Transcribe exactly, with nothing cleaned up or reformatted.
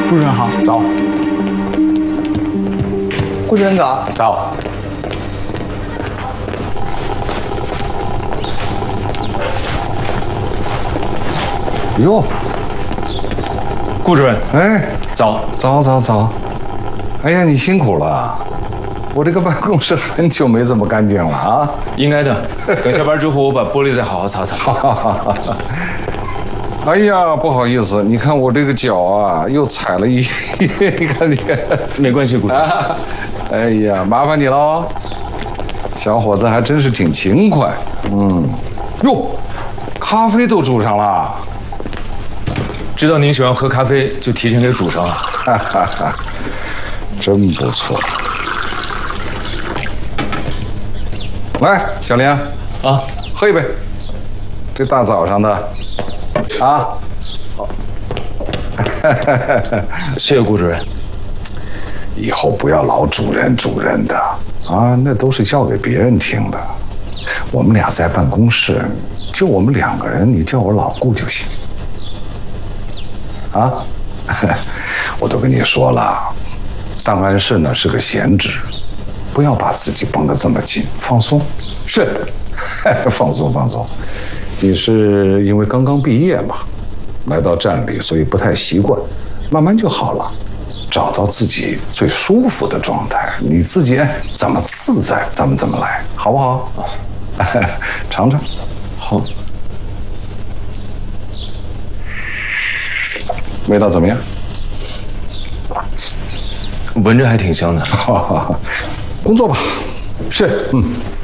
顾主任好， 早。 顾主任早。 早。哟， 顾主任， 哎， 早早早早。哎呀，你辛苦了。我这个办公室很久没这么干净了啊。 应该的。等下班之后，我把玻璃再好好擦擦。 哎呀，不好意思，你看我这个脚啊，又踩了一，你看你看， 没关系，顾主任。 啊，哎呀，麻烦你喽，小伙子还真是挺勤快。嗯，哟，咖啡都煮上了。 知道您喜欢喝咖啡，就提前给煮上了。 哈哈哈，真不错。来，小莲啊， 喝一杯。这大早上的，啊，好， 谢谢顾主任。 以后不要老主任主任的啊，那都是教给别人听的。我们俩在办公室，就我们两个人，你叫我老顾就行。啊，我都跟你说了，档案室呢是个闲职，不要把自己绷得这么紧，放松。 是， 放松放松。你是因为刚刚毕业嘛，来到站里，所以不太习惯，慢慢就好了。找到自己最舒服的状态，你自己哎怎么自在，咱们怎么来，好不好？尝尝。 好。 味道怎么样？ 闻着还挺香的。 工作吧。 是， 嗯。